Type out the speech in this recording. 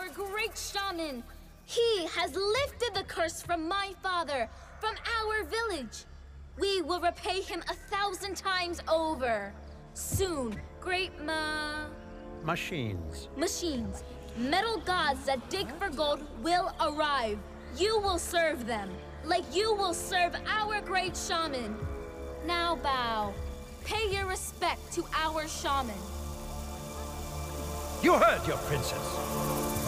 our great shaman. He has lifted the curse from my father, from our village. We will repay him 1,000 times over. Soon, great Machines. Metal gods that dig for gold will arrive. You will serve them, like you will serve our great shaman. Now bow. Pay your respect to our shaman. You heard your princess.